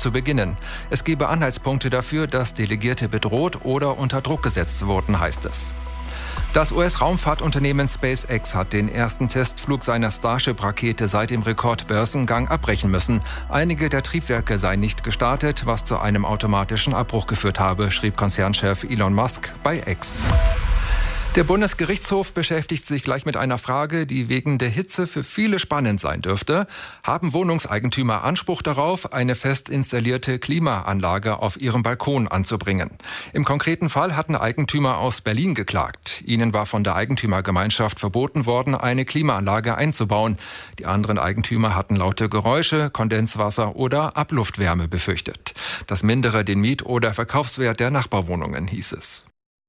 zu beginnen. Es gebe Anhaltspunkte dafür, dass Delegierte bedroht oder unter Druck gesetzt wurden, heißt es. Das US-Raumfahrtunternehmen SpaceX hat den ersten Testflug seiner Starship-Rakete seit dem Rekordbörsengang abbrechen müssen. Einige der Triebwerke seien nicht gestartet, was zu einem automatischen Abbruch geführt habe, schrieb Konzernchef Elon Musk bei X. Der Bundesgerichtshof beschäftigt sich gleich mit einer Frage, die wegen der Hitze für viele spannend sein dürfte. Haben Wohnungseigentümer Anspruch darauf, eine fest installierte Klimaanlage auf ihrem Balkon anzubringen? Im konkreten Fall hatten Eigentümer aus Berlin geklagt. Ihnen war von der Eigentümergemeinschaft verboten worden, eine Klimaanlage einzubauen. Die anderen Eigentümer hatten laute Geräusche, Kondenswasser oder Abluftwärme befürchtet. Das mindere den Miet- oder Verkaufswert der Nachbarwohnungen, hieß es.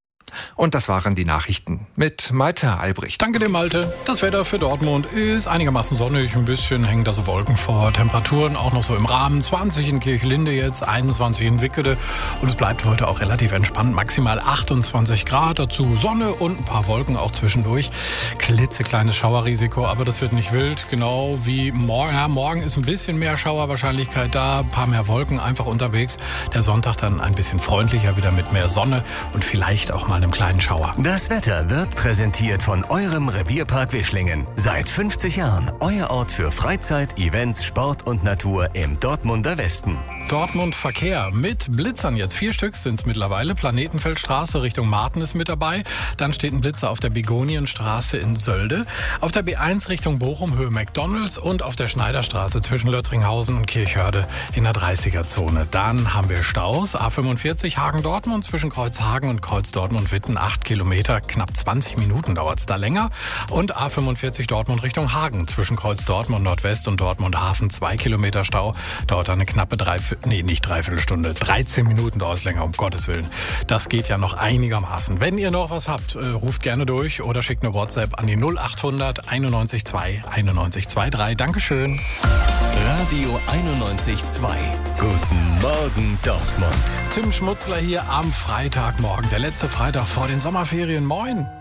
Und das waren die Nachrichten mit Malte Albrecht. Danke dir, Malte. Das Wetter für Dortmund ist einigermaßen sonnig. Ein bisschen hängen da so Wolken vor. Temperaturen auch noch so im Rahmen. 20 in Kirchlinde jetzt, 21 in Wickede. Und es bleibt heute auch relativ entspannt. Maximal 28 Grad. Dazu Sonne und ein paar Wolken auch zwischendurch. Klitzekleines Schauerrisiko, aber das wird nicht wild. Genau wie morgen. Ja, morgen ist ein bisschen mehr Schauerwahrscheinlichkeit da. Ein paar mehr Wolken einfach unterwegs. Der Sonntag dann ein bisschen freundlicher, wieder mit mehr Sonne und vielleicht auch mal einem kleinen Schauer. Das Wetter wird präsentiert von eurem Revierpark Wischlingen. Seit 50 Jahren euer Ort für Freizeit, Events, Sport und Natur im Dortmunder Westen. Dortmund Verkehr mit Blitzern jetzt. 4 Stück sind es mittlerweile. Planetenfeldstraße Richtung Marten ist mit dabei. Dann steht ein Blitzer auf der Begonienstraße in Sölde. Auf der B1 Richtung Bochum, Höhe McDonalds. Und auf der Schneiderstraße zwischen Löttringhausen und Kirchhörde in der 30er-Zone. Dann haben wir Staus. A45 Hagen-Dortmund zwischen Kreuzhagen und Kreuz-Dortmund-Witten. 8 Kilometer, knapp 20 Minuten dauert es da länger. Und A45 Dortmund Richtung Hagen zwischen Kreuz-Dortmund Nordwest und Dortmund-Hafen. 2 Kilometer Stau. Dauert eine knappe nicht Dreiviertelstunde, 13 Minuten dauert es länger, um Gottes Willen. Das geht ja noch einigermaßen. Wenn ihr noch was habt, ruft gerne durch oder schickt eine WhatsApp an die 0800 91 2 91 23. Dankeschön. Radio 91.2. Guten Morgen, Dortmund. Tim Schmutzler hier am Freitagmorgen, der letzte Freitag vor den Sommerferien. Moin.